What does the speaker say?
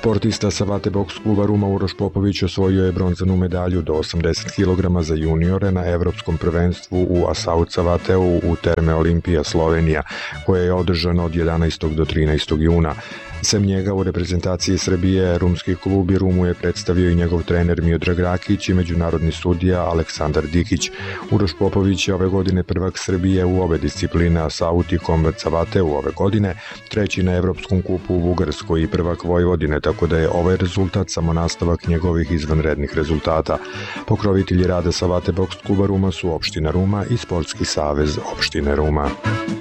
Sportista sa Vate boks kluba Ruma Uroš Popović osvojio je bronzanu medalju do 80 kg za juniore na Evropskom prvenstvu u Asauca Vateu u Terme Olimpija Slovenija, koje je održano od 11. do 13. juna. Sem njega u reprezentaciji Srbije rumski klub i Rumu je predstavio i njegov trener Miodrag Rakić i međunarodni sudija Aleksandar Dikić. Uroš Popović je ove godine prvak Srbije u obe discipline Asaut i Kombat Savate ove godine, treći na Evropskom kupu u Bugarskoj i prvak Vojvodine, tako da je ovaj rezultat samo nastavak njegovih izvanrednih rezultata. Pokrovitelji rada Savate boks kluba Ruma su opština Ruma i Sportski savez opštine Ruma.